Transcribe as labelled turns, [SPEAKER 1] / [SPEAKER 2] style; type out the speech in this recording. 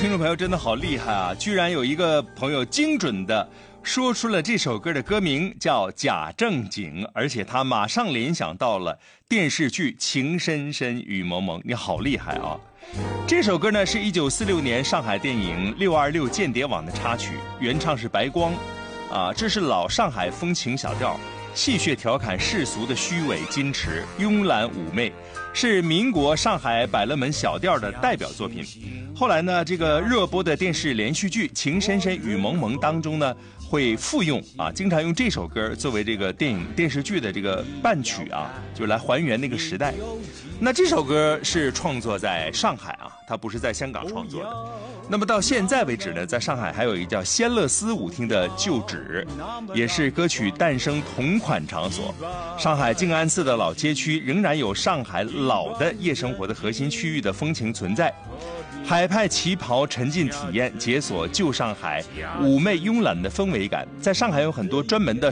[SPEAKER 1] 听众朋友真的好厉害啊！居然有一个朋友精准的说出了这首歌的歌名叫《假正经》，而且他马上联想到了电视剧《情深深雨蒙蒙》，你好厉害啊！这首歌呢是1946年上海电影626间谍网的插曲，原唱是白光，这是老上海风情小调，戏谑调侃世俗的虚伪矜持、慵懒妩媚，是民国上海百乐门小调的代表作品。后来呢，这个热播的电视连续剧《情深深雨蒙蒙》当中呢，会复用经常用这首歌作为这个电视剧的这个伴曲就来还原那个时代。那这首歌是创作在上海它不是在香港创作的。那么到现在为止呢，在上海还有一个叫仙乐丝舞厅的旧址，也是歌曲诞生同款场所。上海静安寺的老街区仍然有上海老的夜生活的核心区域的风情存在。海派旗袍沉浸体验，解锁旧上海妩媚慵懒的氛围感。在上海有很多专门的